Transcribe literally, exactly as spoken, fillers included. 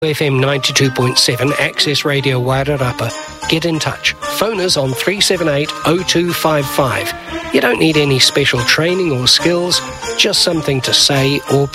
F M ninety-two point seven, Access Radio Wairarapa. Get in touch. Phone us on three seven eight, oh two five five. You don't need any special training or skills, just something to say or